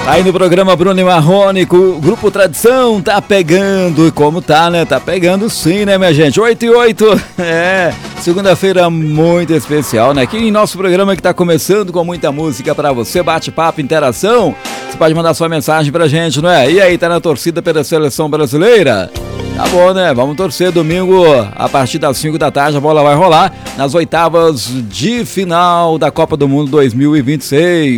Aí no programa Bruno e Marrone, o Grupo Tradição tá pegando. E como tá, né? Tá pegando sim, né, minha gente? 8 e 8. Segunda-feira muito especial, né? Aqui em nosso programa que tá começando com muita música pra você, bate-papo, interação. Você pode mandar sua mensagem pra gente, não é? E aí, tá na torcida pela seleção brasileira? Tá bom, né? Vamos torcer domingo a partir das 5 da tarde. A bola vai rolar nas oitavas de final da Copa do Mundo 2026.